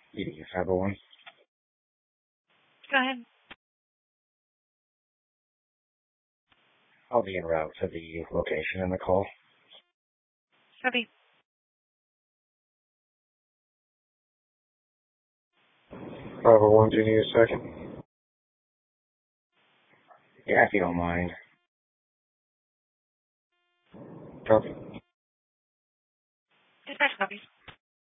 You have a one? Go ahead. I'll be en route to the location in the call. Copy. 501, do you need a second? Yeah, if you don't mind. Copy. Dispatch copies.